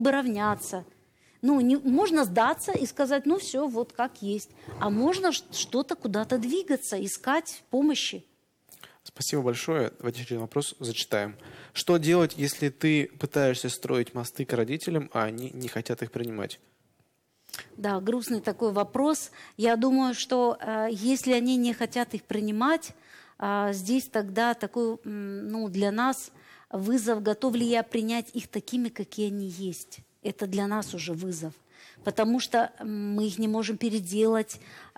бы равняться. Можно сдаться и сказать, все, вот как есть. А можно что-то куда-то двигаться, искать помощи. Спасибо большое. Давайте еще один вопрос зачитаем. Что делать, если ты пытаешься строить мосты к родителям, а они не хотят их принимать? Да, грустный такой вопрос. Я думаю, что если они не хотят их принимать, здесь тогда такой, для нас вызов, готов ли я принять их такими, какие они есть. Это для нас уже вызов. Потому что мы их не можем переделать,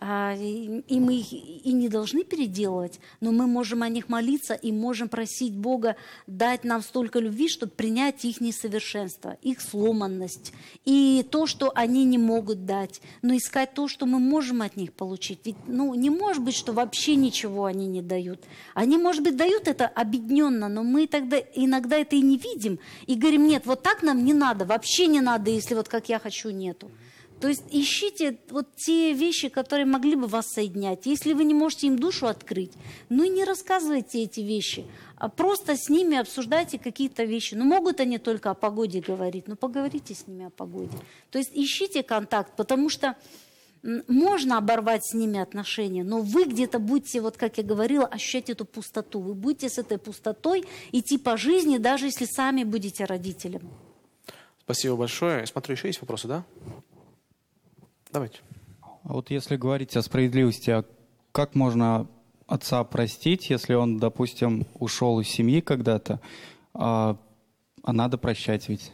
и мы их и не должны переделывать, но мы можем о них молиться и можем просить Бога дать нам столько любви, чтобы принять их несовершенство, их сломанность и то, что они не могут дать, но искать то, что мы можем от них получить. Ведь не может быть, что вообще ничего они не дают. Они, может быть, дают это объединенно, но мы тогда иногда это и не видим, и говорим, нет, вот так нам не надо, вообще не надо, если вот как я хочу, нету. То есть ищите вот те вещи, которые могли бы вас соединять. Если вы не можете им душу открыть, и не рассказывайте эти вещи, а просто с ними обсуждайте какие-то вещи. Могут они только о погоде говорить, поговорите с ними о погоде. То есть ищите контакт, потому что можно оборвать с ними отношения, но вы где-то будете, вот как я говорила, ощущать эту пустоту. Вы будете с этой пустотой идти по жизни, даже если сами будете родителем. Спасибо большое. Смотрю, еще есть вопросы, да? Давайте. А вот если говорить о справедливости, как можно отца простить, если он, допустим, ушел из семьи когда-то, а надо прощать ведь?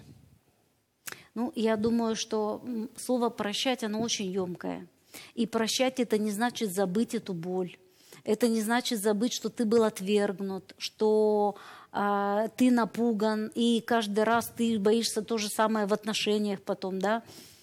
Я думаю, что слово «прощать», оно очень емкое. И прощать – это не значит забыть эту боль. Это не значит забыть, что ты был отвергнут, что ты напуган, и каждый раз ты боишься то же самое в отношениях потом, да?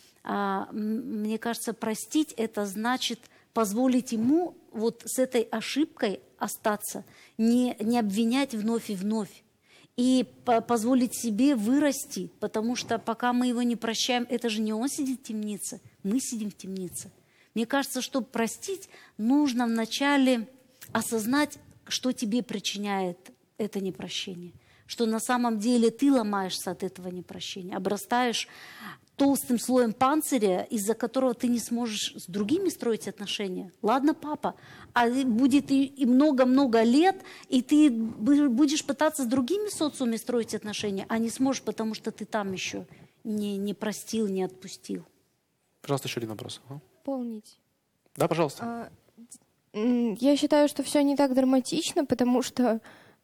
Мне кажется, простить – это значит позволить ему вот с этой ошибкой остаться, не обвинять вновь и вновь, и позволить себе вырасти, потому что пока мы его не прощаем, это же не он сидит в темнице, мы сидим в темнице. Мне кажется, чтобы простить, нужно вначале осознать, что тебе причиняет это непрощение, что на самом деле ты ломаешься от этого непрощения, обрастаешь толстым слоем панциря, из-за которого ты не сможешь с другими строить отношения. Ладно, папа, а будет и много-много лет, и ты будешь пытаться с другими социумами строить отношения, а не сможешь, потому что ты там еще не простил, не отпустил. Пожалуйста, еще один вопрос. Дополнить. Да, пожалуйста. Я считаю, что все не так драматично, потому что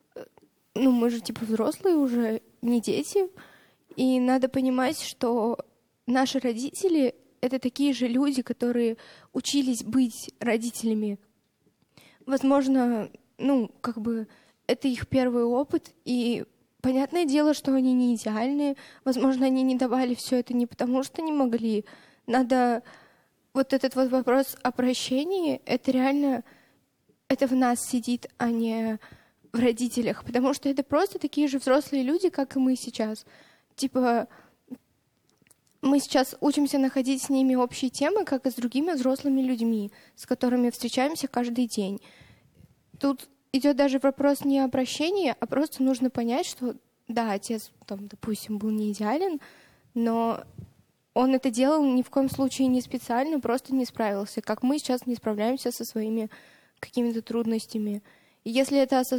мы же взрослые уже, не дети, и надо понимать, что наши родители — это такие же люди, которые учились быть родителями. Возможно, это их первый опыт, и понятное дело, что они не идеальные. Возможно, они не давали все это не потому, что не могли. Надо вот этот вот вопрос о прощении, это реально, это в нас сидит, а не в родителях, потому что это просто такие же взрослые люди, как и мы сейчас. Мы сейчас учимся находить с ними общие темы, как и с другими взрослыми людьми, с которыми встречаемся каждый день. Тут идет даже вопрос не о прощении, а просто нужно понять, что да, отец, допустим, был не идеален, но он это делал ни в коем случае не специально, просто не справился, как мы сейчас не справляемся со своими какими-то трудностями. И если это